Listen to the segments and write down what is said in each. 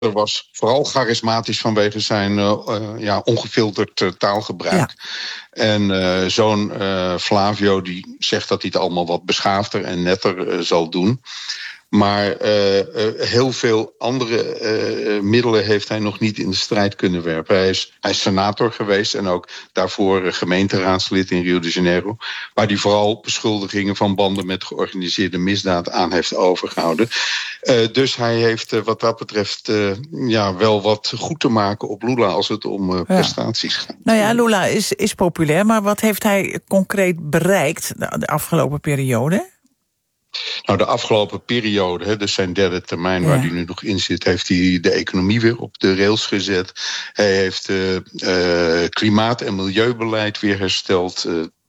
was vooral charismatisch vanwege zijn ongefilterd taalgebruik. Ja. En zo'n Flavio die zegt dat hij het allemaal wat beschaafder en netter zal doen. Maar heel veel andere middelen heeft hij nog niet in de strijd kunnen werpen. Hij is senator geweest en ook daarvoor gemeenteraadslid in Rio de Janeiro. Waar hij vooral beschuldigingen van banden met georganiseerde misdaad aan heeft overgehouden. Dus hij heeft wat dat betreft wel wat goed te maken op Lula als het om prestaties gaat. Nou ja, Lula is populair, maar wat heeft hij concreet bereikt de afgelopen periode? Nou, de afgelopen periode, dus zijn derde termijn waar hij nu nog in zit, heeft hij de economie weer op de rails gezet. Hij heeft klimaat- en milieubeleid weer hersteld.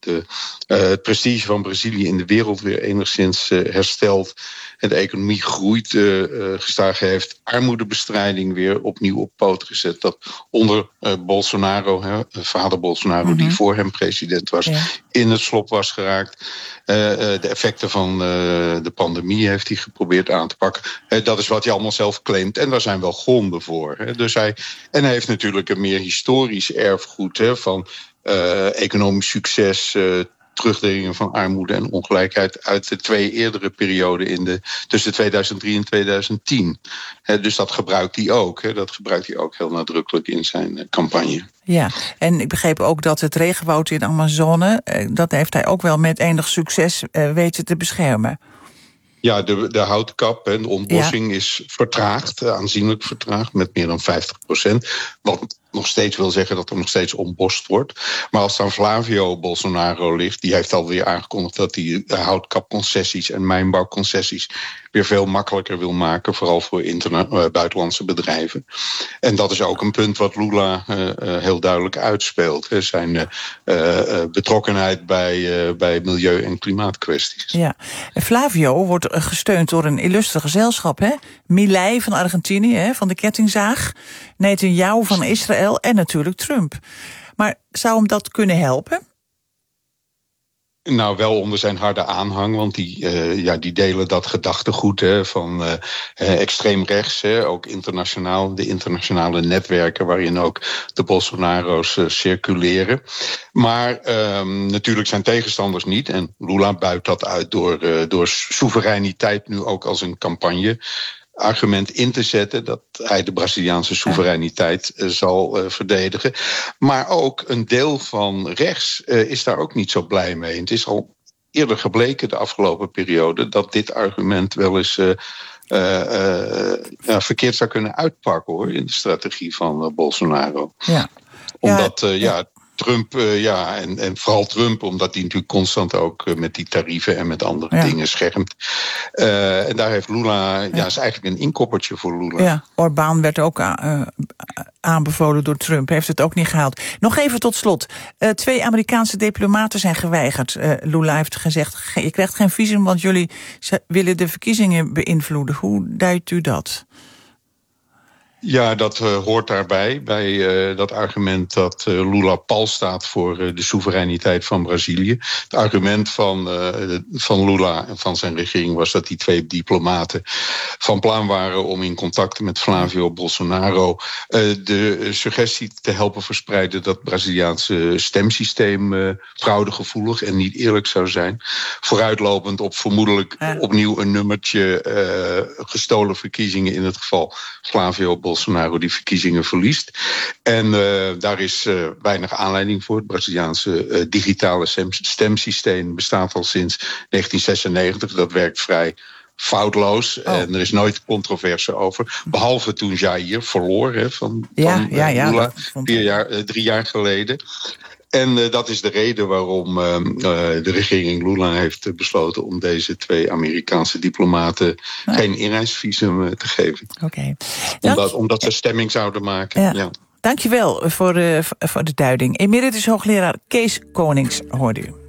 Het prestige van Brazilië in de wereld weer enigszins hersteld. En de economie groeit gestaag. Heeft armoedebestrijding weer opnieuw op poten gezet. Dat onder Bolsonaro, vader Bolsonaro, die voor hem president was, in het slop was geraakt. De effecten van de pandemie heeft hij geprobeerd aan te pakken. Dat is wat hij allemaal zelf claimt. En daar zijn wel gronden voor. Dus hij heeft natuurlijk een meer historisch erfgoed van economisch succes, terugdringen van armoede en ongelijkheid uit de twee eerdere perioden tussen 2003 en 2010. Dus dat gebruikt hij ook. Dat gebruikt hij ook heel nadrukkelijk in zijn campagne. Ja, en ik begreep ook dat het regenwoud in Amazone, dat heeft hij ook wel met enig succes weten te beschermen. Ja, de houtkap en de ontbossing is vertraagd, aanzienlijk vertraagd, met meer dan 50%. Wat nog steeds wil zeggen dat er nog steeds ontbost wordt. Maar als dan Flavio Bolsonaro ligt, die heeft alweer aangekondigd dat hij houtkapconcessies en mijnbouwconcessies weer veel makkelijker wil maken, vooral voor buitenlandse bedrijven. En dat is ook een punt wat Lula heel duidelijk uitspeelt. Zijn betrokkenheid bij milieu- en klimaatkwesties. Ja, en Flavio wordt gesteund door een illustre gezelschap, hè? Milei van Argentinië, van de kettingzaag, Netanyahu van Israël en natuurlijk Trump. Maar zou hem dat kunnen helpen? Nou, wel onder zijn harde aanhang, want die delen dat gedachtegoed van extreem rechts, ook internationaal, de internationale netwerken waarin ook de Bolsonaro's circuleren. Maar natuurlijk zijn tegenstanders niet, en Lula buit dat uit door soevereiniteit nu ook als een campagne-argument in te zetten dat hij de Braziliaanse soevereiniteit zal verdedigen. Maar ook een deel van rechts is daar ook niet zo blij mee. Het is al eerder gebleken de afgelopen periode dat dit argument wel eens verkeerd zou kunnen uitpakken in de strategie van Bolsonaro. Ja. Omdat Trump, en vooral Trump, omdat hij natuurlijk constant ook met die tarieven en met andere dingen schermt. En daar heeft Lula, is eigenlijk een inkoppertje voor Lula. Ja, Orbán werd ook aanbevolen door Trump, heeft het ook niet gehaald. Nog even tot slot. 2 Amerikaanse diplomaten zijn geweigerd. Lula heeft gezegd, je krijgt geen visum, want jullie willen de verkiezingen beïnvloeden. Hoe duidt u dat? Ja, dat hoort daarbij, bij dat argument dat Lula pal staat voor de soevereiniteit van Brazilië. Het argument van Lula en van zijn regering was dat die 2 diplomaten van plan waren om in contacten met Flavio Bolsonaro de suggestie te helpen verspreiden dat het Braziliaanse stemsysteem fraudegevoelig en niet eerlijk zou zijn. Vooruitlopend op vermoedelijk opnieuw een nummertje gestolen verkiezingen in het geval Flavio Bolsonaro die verkiezingen verliest. En daar is weinig aanleiding voor. Het Braziliaanse digitale stemsysteem bestaat al sinds 1996. Dat werkt vrij foutloos. En er is nooit controverse over. Behalve toen Jair verloor van Lula 3 jaar geleden. En dat is de reden waarom de regering Lula heeft besloten om deze 2 Amerikaanse diplomaten geen inreisvisum te geven. Okay. Omdat ze stemming zouden maken. Ja. Dankjewel voor de duiding. Emeritus hoogleraar Kees Konings hoorde u.